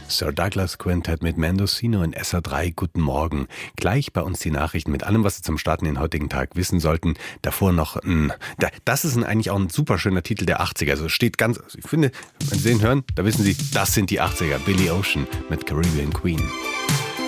Sir Douglas Quintet mit Mendocino in SA3. Guten Morgen. Gleich bei uns die Nachrichten mit allem, was Sie zum Starten den heutigen Tag wissen sollten. Davor noch das ist eigentlich auch ein super schöner Titel der 80er. Also steht ganz, ich finde, wenn Sie den hören, da wissen Sie, das sind die 80er. Billy Ocean mit Caribbean Queen.